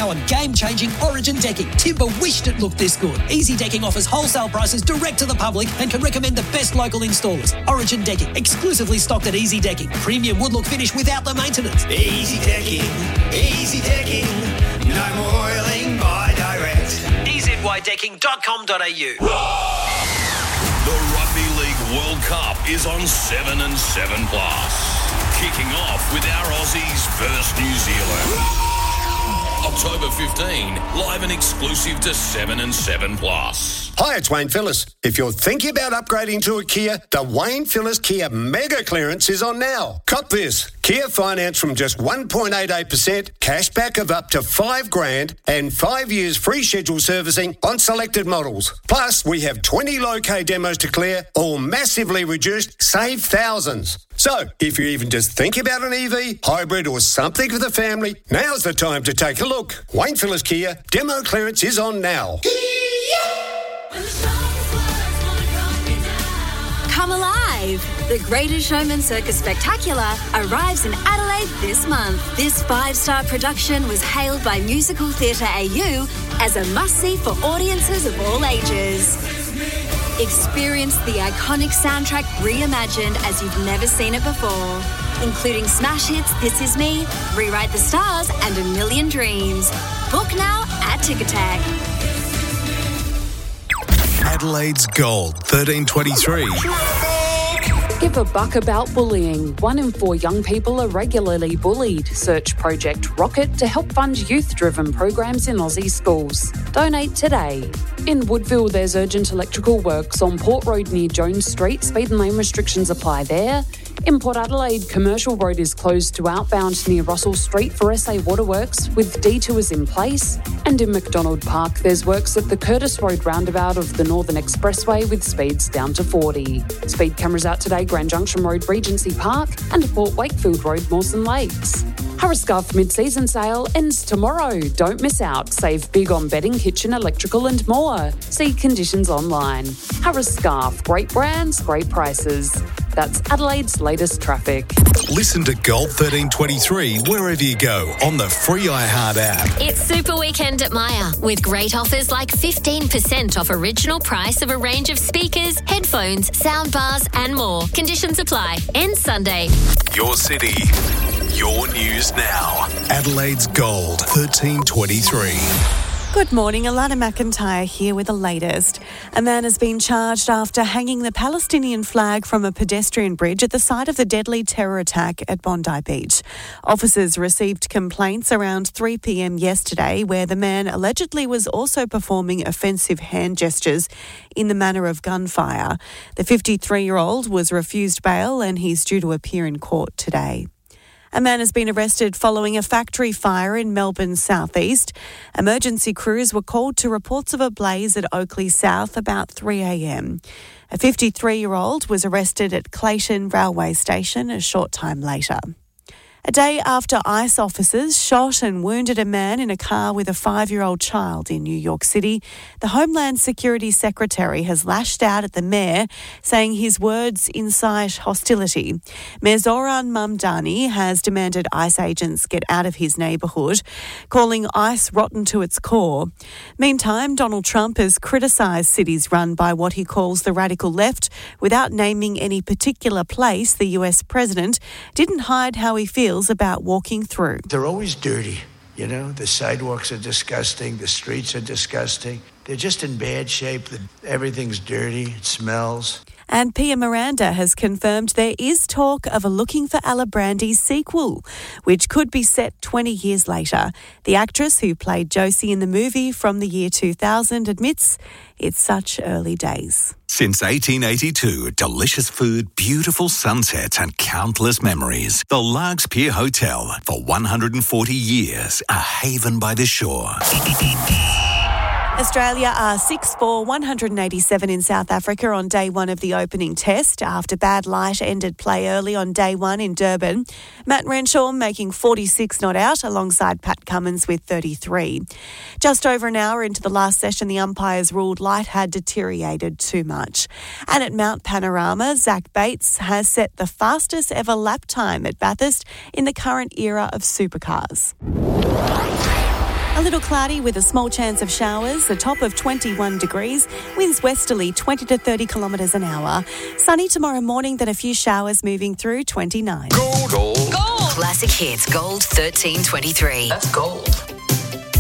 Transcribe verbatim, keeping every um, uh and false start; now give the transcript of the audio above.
now on game-changing Origin decking. Timber wished it looked this good. Easy Decking offers wholesale prices direct to the public and can recommend the best local installers. Origin Decking, exclusively stocked at Easy Decking. Premium wood look finish without the maintenance. Easy Decking, Easy Decking. No more oiling by direct. e z y decking dot com dot a u. The Rugby League World Cup is on seven and seven plus. Kicking off with our Aussies versus New Zealand. October fifteenth, live and exclusive to seven and seven plus. Hi, it's Wayne Phillis. If you're thinking about upgrading to a Kia, the Wayne Phillis Kia Mega Clearance is on now. Cop this. Kia finance from just one point eight eight percent, cashback of up to five grand, and five years free scheduled servicing on selected models. Plus, we have twenty low-K demos to clear, all massively reduced, save thousands. So, if you even just think about an E V, hybrid or something for the family, now's the time to take a look. Wayne Phillis Kia, demo clearance is on now. Come alive! The Greatest Showman Circus Spectacular arrives in Adelaide this month. This five-star production was hailed by Musical Theatre A U as a must-see for audiences of all ages. Experience the iconic soundtrack reimagined as you've never seen it before, including smash hits This Is Me, Rewrite the Stars and A Million Dreams. Book now at Ticketek. Adelaide's Gold, thirteen twenty-three. Give a buck about bullying. One in four young people are regularly bullied. Search Project Rocket to help fund youth-driven programs in Aussie schools. Donate today. In Woodville, there's urgent electrical works on Port Road near Jones Street. Speed and lane restrictions apply there. In Port Adelaide, Commercial Road is closed to outbound near Russell Street for S A Waterworks with detours in place. And in McDonald Park, there's works at the Curtis Road roundabout of the Northern Expressway with speeds down to forty. Speed cameras out today, Grand Junction Road, Regency Park and Port Wakefield Road, Mawson Lakes. Harriscarf mid-season sale ends tomorrow. Don't miss out. Save big on bedding, kitchen, electrical and more. See conditions online. Harriscarf, great brands, great prices. That's Adelaide's latest traffic. Listen to Gold thirteen twenty-three wherever you go on the free iHeart app. It's Super Weekend at Myer with great offers like fifteen percent off original price of a range of speakers, headphones, soundbars and more. Conditions apply. Ends Sunday. Your city, your news now. Adelaide's Gold thirteen twenty-three. Good morning, Alana McIntyre here with the latest. A man has been charged after hanging the Palestinian flag from a pedestrian bridge at the site of the deadly terror attack at Bondi Beach. Officers received complaints around three p.m. yesterday where the man allegedly was also performing offensive hand gestures in the manner of gunfire. The fifty-three-year-old was refused bail and he's due to appear in court today. A man has been arrested following a factory fire in Melbourne's southeast. Emergency crews were called to reports of a blaze at Oakley South about three a.m. A fifty-three-year-old was arrested at Clayton Railway Station a short time later. A day after ICE officers shot and wounded a man in a car with a five-year-old child in New York City, the Homeland Security Secretary has lashed out at the mayor, saying his words incite hostility. Mayor Zoran Mamdani has demanded ICE agents get out of his neighbourhood, calling ICE rotten to its core. Meantime, Donald Trump has criticised cities run by what he calls the radical left without naming any particular place. The U S president didn't hide how he feels about walking through. They're always dirty, you know. The sidewalks are disgusting. The streets are disgusting. They're just in bad shape. Everything's dirty. It smells. And Pia Miranda has confirmed there is talk of a Looking for Alibrandi sequel, which could be set twenty years later. The actress who played Josie in the movie from the year two thousand admits it's such early days. Since eighteen eighty-two, delicious food, beautiful sunsets and countless memories. The Largs Pier Hotel, for one hundred forty years, a haven by the shore. Australia are six four, one hundred eighty-seven in South Africa on day one of the opening test after bad light ended play early on day one in Durban. Matt Renshaw making forty-six not out alongside Pat Cummins with thirty-three. Just over an hour into the last session, the umpires ruled light had deteriorated too much. And at Mount Panorama, Zach Bates has set the fastest ever lap time at Bathurst in the current era of supercars. A little cloudy with a small chance of showers, a top of twenty-one degrees, winds westerly twenty to thirty kilometres an hour. Sunny tomorrow morning, then a few showers moving through twenty-nine. Gold. Gold. Gold. Classic Hits Gold thirteen twenty-three. That's gold.